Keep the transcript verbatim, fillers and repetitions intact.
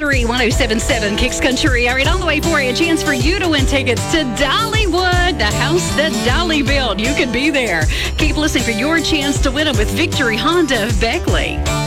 three one oh seven seven Kicks Country. All right, on the way for you. A chance for you to win tickets to Dollywood, the house that Dolly built. You could be there. Keep listening for your chance to win them with Victory Honda of Beckley.